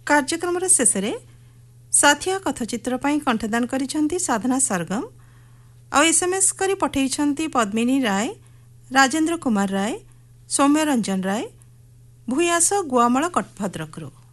କାର୍ଯ୍ୟକ୍ରମ ଶେଷରେ ସାଥିଆ କଥଚିତ୍ର ପାଇଁ କଣ୍ଠଦାନ କରିଛନ୍ତି ସାଧନା ସରଗମ ଆଉ SMS କରି ପଠାଇଛନ୍ତି ପଦ୍ମିନୀ ରାୟ, ରାଜେନ୍ଦ୍ର କୁମାର ରାୟ, ସୌମ୍ୟ ରଞ୍ଜନ ରାୟ, ଭୂୟାସ ଗୁଆମଳ ଭଦ୍ରକରୁ।